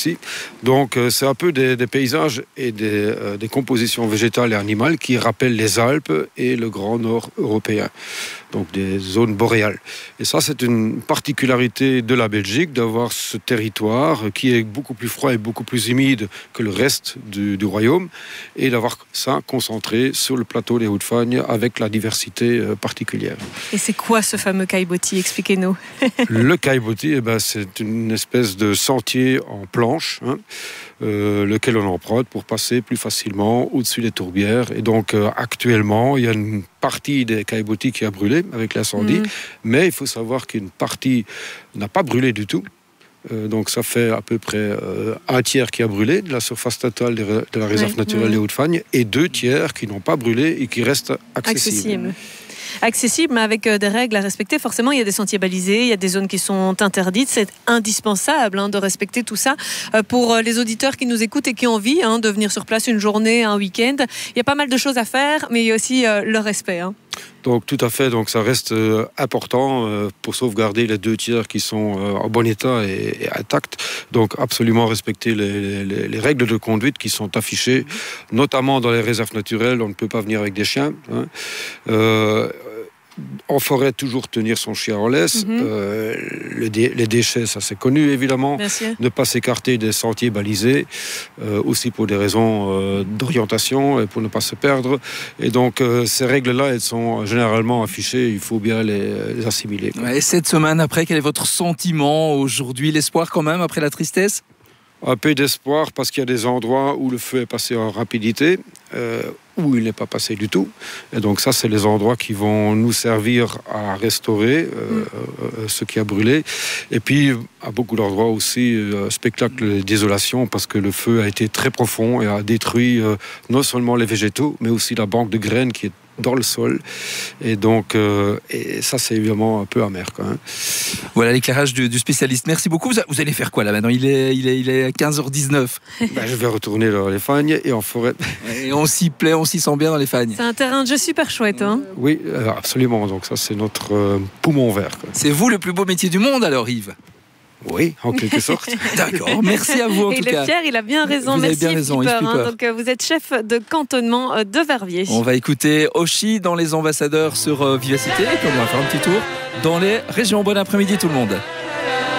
ici. Donc c'est un peu des paysages et des compositions végétales et animales qui rappellent les Alpes et le Grand Nord européen, donc des zones boréales. Et ça, c'est une particularité de la Belgique, d'avoir ce territoire qui est beaucoup plus froid et beaucoup plus humide que le reste du royaume, et d'avoir ça concentré sur le plateau des Hauts-de-Fagne avec la diversité particulière. Et c'est quoi ce fameux caillebotis? Expliquez-nous. Le caillebotis, c'est une espèce de sentier en planche, lequel on emprunte pour passer plus facilement au-dessus des tourbières. Et donc actuellement, il y a une partie des caillebotis qui a brûlé avec l'incendie, mais il faut savoir qu'une partie n'a pas brûlé du tout. Donc ça fait à peu près un tiers qui a brûlé de la surface totale de la réserve naturelle des Hauts-de-Fagne, et 2 tiers qui n'ont pas brûlé et qui restent accessibles. Accessible, mais avec des règles à respecter. Forcément, il y a des sentiers balisés, il y a des zones qui sont interdites. C'est indispensable de respecter tout ça. Pour les auditeurs qui nous écoutent et qui ont envie de venir sur place une journée, un week-end, il y a pas mal de choses à faire, mais il y a aussi le respect. Donc tout à fait, donc ça reste important pour sauvegarder les 2 tiers qui sont en bon état et intacts. Donc absolument respecter les règles de conduite qui sont affichées, notamment dans les réserves naturelles. On ne peut pas venir avec des chiens. En forêt, toujours tenir son chien en laisse. Les déchets, ça c'est connu évidemment. Ne pas s'écarter des sentiers balisés, aussi pour des raisons d'orientation et pour ne pas se perdre. Et donc ces règles-là, elles sont généralement affichées, il faut bien les assimiler. Et cette semaine après, quel est votre sentiment aujourd'hui? L'espoir quand même après la tristesse? Un peu d'espoir, parce qu'il y a des endroits où le feu est passé en rapidité, où il n'est pas passé du tout. Et donc ça, c'est les endroits qui vont nous servir à restaurer ce qui a brûlé. Et puis, à beaucoup d'endroits aussi, spectacle de désolation, parce que le feu a été très profond et a détruit non seulement les végétaux, mais aussi la banque de graines qui est dans le sol. Et donc, et ça, c'est évidemment un peu amer quand même. Voilà l'éclairage du spécialiste. Merci beaucoup. Vous allez faire quoi là maintenant? Il est 15h19. Je vais retourner dans les fagnes et en forêt. Et on s'y plaît, on s'y sent bien dans les fagnes. C'est un terrain de jeu super chouette. Oui, absolument. Donc ça, c'est notre poumon vert. C'est vous le plus beau métier du monde alors, Yves? Oui, en quelque sorte. D'accord, merci à vous en tout cas. Et Pierre, il a bien raison. Vous merci avez bien raison, Yves Piper. Donc vous êtes chef de cantonnement de Verviers. On va écouter Oshi dans Les Ambassadeurs sur Vivacité, puis on va faire un petit tour dans les régions. Bon après-midi tout le monde.